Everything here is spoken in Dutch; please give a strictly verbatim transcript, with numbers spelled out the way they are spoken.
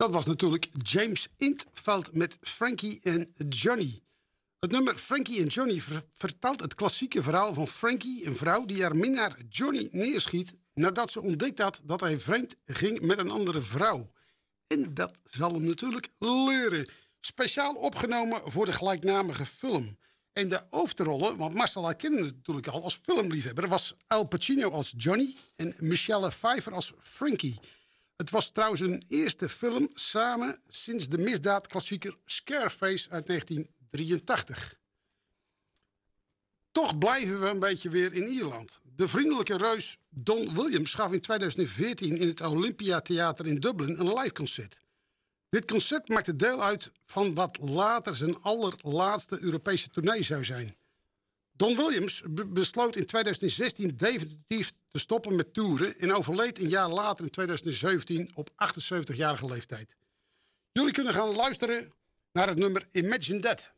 dat was natuurlijk James Intveld met Frankie en Johnny. Het nummer Frankie en Johnny ver- vertelt het klassieke verhaal van Frankie, een vrouw die haar minnaar Johnny neerschiet nadat ze ontdekt had dat hij vreemd ging met een andere vrouw. En dat zal hem natuurlijk leren. Speciaal opgenomen voor de gelijknamige film. En de hoofdrollen, want Marcel kende het natuurlijk al als filmliefhebber, was Al Pacino als Johnny en Michelle Pfeiffer als Frankie. Het was trouwens hun eerste film samen sinds de misdaadklassieker Scarface uit negentien drieëntachtig. Toch blijven we een beetje weer in Ierland. De vriendelijke reus Don Williams gaf in tweeduizend veertien in het Olympia Theater in Dublin een liveconcert. Dit concert maakte deel uit van wat later zijn allerlaatste Europese tournee zou zijn. Don Williams be- besloot in tweeduizend zestien definitief te stoppen met toeren en overleed een jaar later in tweeduizend zeventien op achtenzeventigjarige leeftijd. Jullie kunnen gaan luisteren naar het nummer Imagine That.